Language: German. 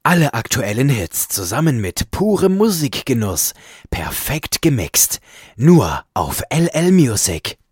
Alle aktuellen Hits zusammen mit purem Musikgenuss. Perfekt gemixt. Nur auf LL Music.